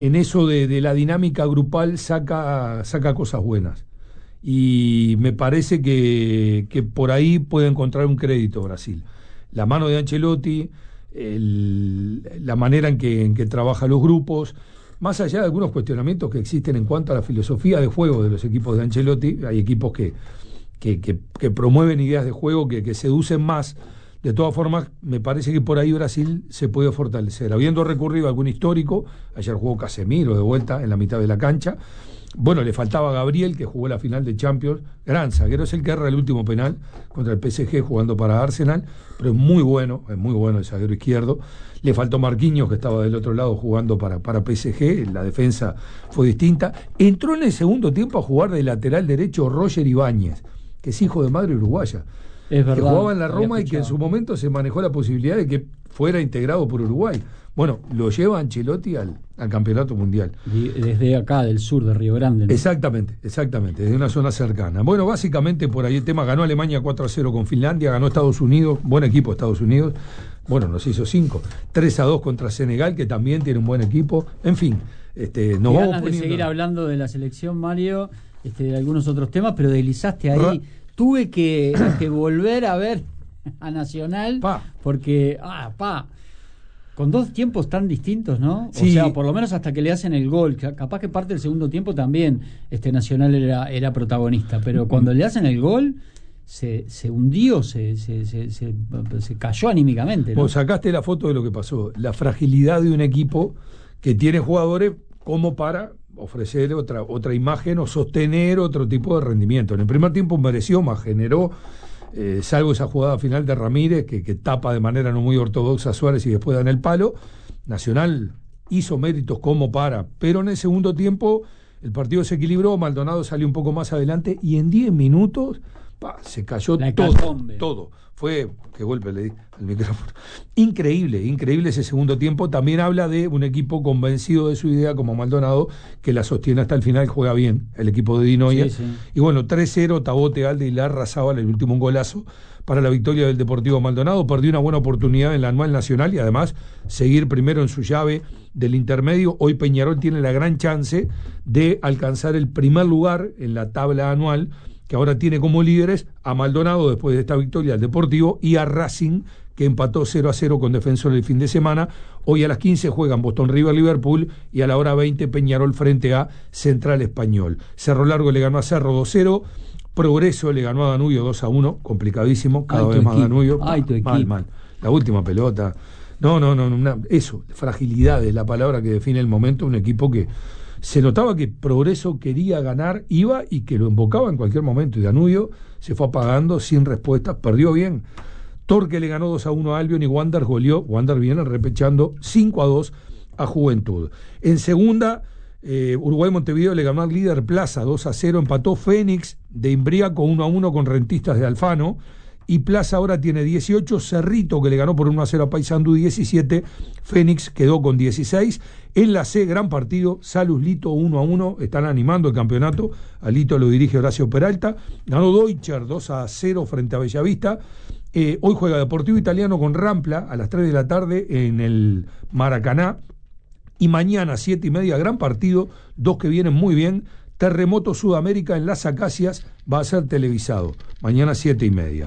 en eso de la dinámica grupal saca cosas buenas. Y me parece que por ahí puede encontrar un crédito Brasil. La mano de Ancelotti, la manera en que trabaja los grupos, más allá de algunos cuestionamientos que existen en cuanto a la filosofía de juego de los equipos de Ancelotti. Hay equipos que promueven ideas de juego que seducen más. De todas formas, me parece que por ahí Brasil se puede fortalecer. Habiendo recurrido a algún histórico, ayer jugó Casemiro de vuelta en la mitad de la cancha. Bueno, le faltaba Gabriel, que jugó la final de Champions. Gran zaguero, es el que erra el último penal contra el PSG jugando para Arsenal, pero es muy bueno el zaguero izquierdo. Le faltó Marquinhos, que estaba del otro lado jugando para PSG. La defensa fue distinta. Entró en el segundo tiempo a jugar de lateral derecho Roger Ibáñez, que es hijo de madre uruguaya. Es verdad, que jugaba en la Roma y que en su momento se manejó la posibilidad de que fuera integrado por Uruguay. Bueno, lo lleva Ancelotti al campeonato mundial. Desde acá, del sur de Río Grande, ¿no? Exactamente, desde una zona cercana. Bueno, básicamente por ahí el tema. Ganó Alemania 4-0 con Finlandia, ganó Estados Unidos, buen equipo Estados Unidos. Bueno, nos hizo 5. 3-2 contra Senegal, que también tiene un buen equipo. En fin, nos vamos ganas de seguir hablando de la selección, Mario, de algunos otros temas, pero deslizaste ahí. Tuve que volver a ver a Nacional porque con dos tiempos tan distintos, ¿no? Sí. O sea, por lo menos hasta que le hacen el gol. Capaz que parte del segundo tiempo también Nacional era protagonista, pero cuando le hacen el gol se hundió, se cayó anímicamente, ¿no? Vos sacaste la foto de lo que pasó, la fragilidad de un equipo que tiene jugadores como para ofrecer otra imagen o sostener otro tipo de rendimiento. En el primer tiempo mereció más, generó, salvo esa jugada final de Ramírez que tapa de manera no muy ortodoxa a Suárez y después da en el palo. Nacional hizo méritos como para, pero en el segundo tiempo el partido se equilibró, Maldonado salió un poco más adelante y en 10 minutos se cayó todo. Fue, qué golpe le di al micrófono. Increíble ese segundo tiempo. También habla de un equipo convencido de su idea como Maldonado, que la sostiene hasta el final, juega bien el equipo de Di Noia. Sí. Y bueno, 3-0, Tabote, Alde y Larra Zábal, el último un golazo para la victoria del Deportivo Maldonado. Perdió una buena oportunidad en la anual nacional y además seguir primero en su llave del intermedio. Hoy Peñarol tiene la gran chance de alcanzar el primer lugar en la tabla anual, que ahora tiene como líderes a Maldonado después de esta victoria al Deportivo y a Racing, que empató 0-0 con Defensor el fin de semana. Hoy a las 15 juegan Boston River Liverpool y a la hora 20 Peñarol frente a Central Español. Cerro Largo le ganó a Cerro 2-0, Progreso le ganó a Danubio 2-1, complicadísimo, cada vez más Danubio. Mal. La última pelota. No, eso, fragilidad es la palabra que define el momento, un equipo que se notaba que Progreso quería ganar, iba y que lo embocaba en cualquier momento. Y Danubio se fue apagando sin respuesta, perdió bien. Torque le ganó 2-1 a Albion y Wander goleó. Wander viene repechando 5-2 a Juventud. En segunda, Uruguay-Montevideo le ganó al líder Plaza 2-0. Empató Fénix de Imbriaco 1-1 con Rentistas de Alfano. Y Plaza ahora tiene 18, Cerrito, que le ganó por 1-0 a Paysandú, 17, Fénix quedó con 16. En la C, gran partido, Salus Lito 1-1, están animando el campeonato, a Lito lo dirige Horacio Peralta, ganó Deutscher 2-0 frente a Bellavista. Hoy juega Deportivo Italiano con Rampla a las 3 de la tarde en el Maracaná, y mañana 7:30, gran partido, dos que vienen muy bien. Terremoto Sudamérica en Las Acacias va a ser televisado, mañana 7:30.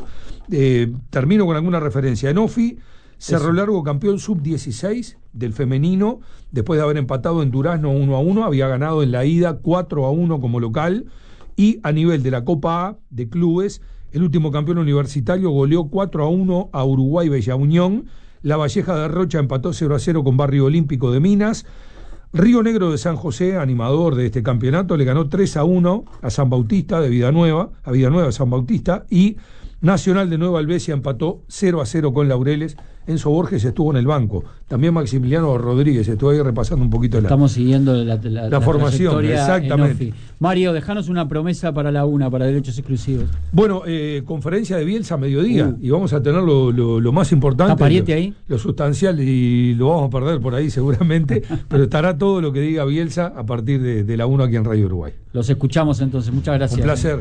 Termino con alguna referencia. En OFI, Cerro Largo campeón sub-16 del femenino, después de haber empatado en Durazno 1-1, había ganado en la ida 4-1 como local, y a nivel de la Copa A de clubes, el último campeón universitario goleó 4-1 a Uruguay Bella Unión, La Valleja de Rocha empató 0-0 con Barrio Olímpico de Minas, Río Negro de San José, animador de este campeonato, le ganó 3-1 a San Bautista de Villanueva San Bautista, y Nacional de Nueva Albesia empató 0-0 con Laureles. Enzo Borges estuvo en el banco. También Maximiliano Rodríguez, estuve ahí repasando un poquito Estamos siguiendo la formación, exactamente. Mario, dejanos una promesa para la UNA, para derechos exclusivos. Bueno, conferencia de Bielsa a mediodía, y vamos a tener lo más importante. ¿Está Pariete ahí? Lo sustancial, y lo vamos a perder por ahí seguramente, pero estará todo lo que diga Bielsa a partir de la UNA aquí en Radio Uruguay. Los escuchamos entonces, muchas gracias. Un placer.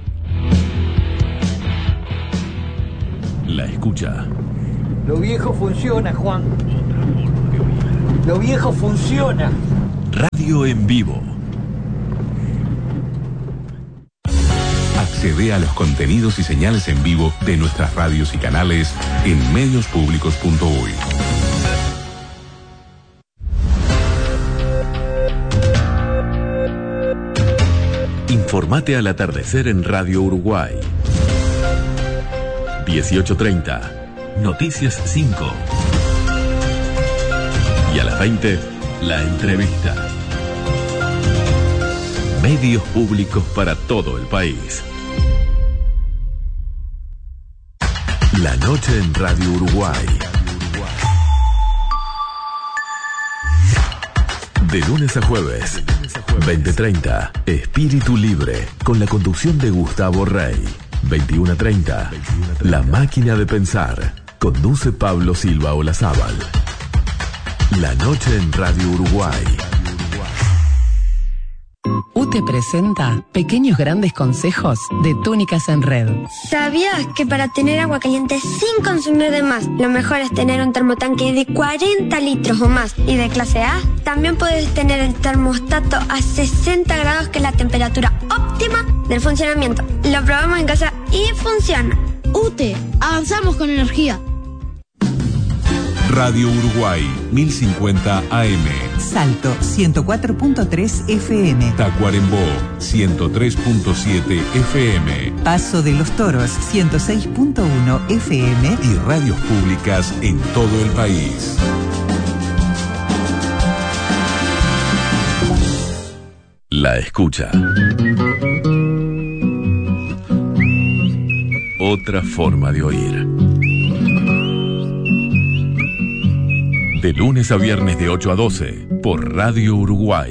La escucha. Lo viejo funciona, Juan. Lo viejo funciona. Radio en vivo. Accede a los contenidos y señales en vivo de nuestras radios y canales en mediospublicos.uy. Informate al atardecer en Radio Uruguay. 18:30, Noticias 5. Y a las 20, La Entrevista. Medios públicos para todo el país. La noche en Radio Uruguay. De lunes a jueves, 20:30, Espíritu Libre, con la conducción de Gustavo Rey. 21:30, La Máquina de Pensar, conduce Pablo Silva Olazábal. La noche en Radio Uruguay. UTE presenta Pequeños Grandes Consejos de Túnicas en Red. ¿Sabías que para tener agua caliente sin consumir de más, lo mejor es tener un termotanque de 40 litros o más y de clase A? También puedes tener el termostato a 60 grados, que es la temperatura óptima del funcionamiento. Lo probamos en casa y funciona. UTE, avanzamos con energía. Radio Uruguay, 1050 AM. Salto, 104.3 FM. Tacuarembó, 103.7 FM. Paso de los Toros, 106.1 FM. Y radios públicas en todo el país. La escucha. Otra forma de oír. De lunes a viernes de 8 a 12 por Radio Uruguay.